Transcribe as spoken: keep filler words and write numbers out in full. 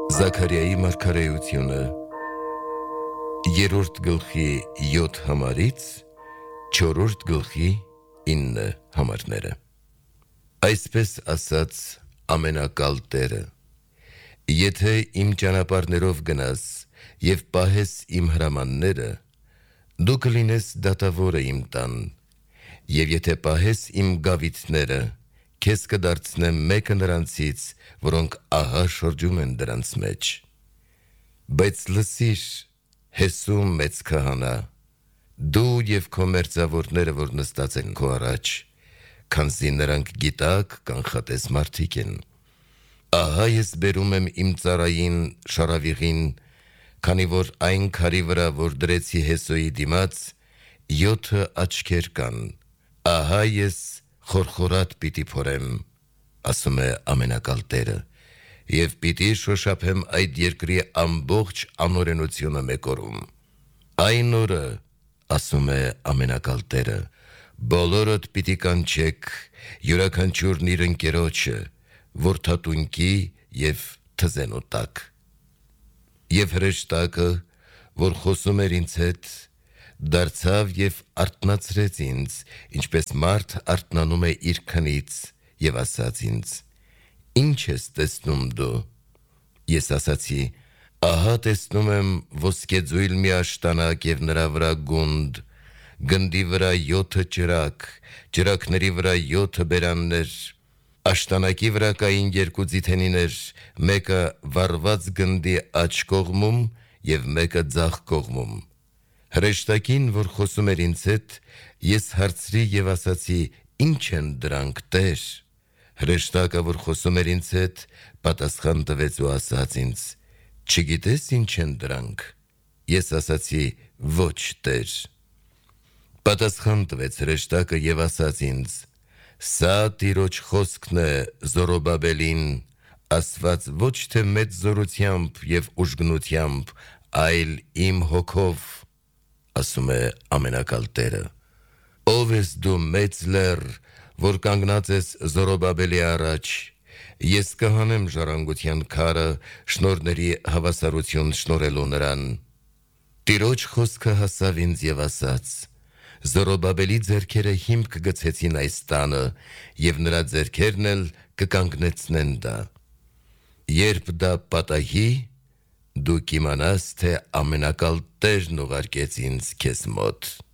Զաքարիայի մարգարեությունը երրորդ գլխի յոթ համարից չորրորդ գլխի ինը համարները։ Այսպես ասաց ամենակալ Տերը. Եթե իմ ճանապարհներով գնաս եւ պահես իմ հրամանները, դու կլինես դատավորը իմ տան, եւ եթե պահես իմ գավիթները, քեզ կդարձնեմ մեկը նրանցից, որոնք ահա շրջում են դրանց մեջ։ Բայց լսիր, Հեսում մեծ քահանա, դու եւ քո մերձավորները, որ նստած են քո առաջ, քանզի նրանք գիտակ կանխատես մարդիկ են։ Ահա ես բերում եմ իմ ծառային շարավիղին, քանի որ այն քարի վրա, որ դրեցի Հեսոյի դիմաց, յոթը աչքեր կան։ Ահա ես խորխորատ պիտի փորեմ, ասում է ամենակալ Տերը, եւ պիտի շոշափեմ այդ երկրի ամբողջ անօրենությունը մեկ օրում։ Այն օրը, ասում է ամենակալ Տերը, բոլորդ պիտի կանչեք յուրաքանչյուրն իր ընկերոջը, որդատունկի եւ թզենու տակ։ Եվ հրեշտակը, որ խոսում էր ինձ հետ, դարձավ եւ արթնացրեց ինձ, ինչպես մարդ արթնանում է իր քնից, եւ ասաց ինձ. Ինչ ես տեսնում դու։ Ես ասացի. ահա տեսնում եմ ոսկեձույլ մի աշտանակ եւ նրա վրա գունդ, գնդի վրա յոթը ճրակ, ճրակների վրա յոթը բերաններ, աշտանակի վրա կային երկու ձիթենիներ, մեկը վառված գնդի աջ կողմում եւ մեկը ձախ կողմում։ Հրեշտակին, որ խոսում էր ինձ հետ, ես հարցրի եւ ասացի. Ինչ են դրանք, Տեր։ Հրեշտակը, որ խոսում էր ինձ հետ, պատասխան տվեց ու ասաց ինձ. Չգիտես ինչ են դրանք։ Ես ասացի. Ոչ, Տեր։ Պատասխան տվեց հրեշտակը եւ ասաց ինձ. Սա Տիրոջ խոսքն է Զորոբաբելին, ասված ոչ թե մեծ զորությամբ եւ ուժգնությամբ, այլ իմ հոգով, ասում է ամենակալ Տերը։ Ով ես դու մեծ լեռ, որ կանգնած ես Զորոբաբելի առաջ, ես կհանեմ ժառանգության քարը, շնորհների հավասարություն շնորհելու նրան։ Տիրոջ խոսքը հասավ ինձ եւ ասաց. Զորոբաբելի ձեռքերը հիմք գցեցին այս տանը, եւ նրա ձեռքերն էլ կկանգնեցնեն դա։ Երբ դա պատահի, դու կիմանաս, թե ամենակալ Տերն ուղարկեց ինձ քեզ մոտ։